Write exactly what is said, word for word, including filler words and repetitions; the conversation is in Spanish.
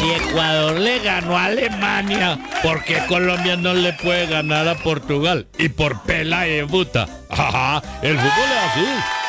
Si Ecuador le ganó a Alemania, ¿por qué Colombia no le puede ganar a Portugal? Y por pela y buta. Ajá, el fútbol es así.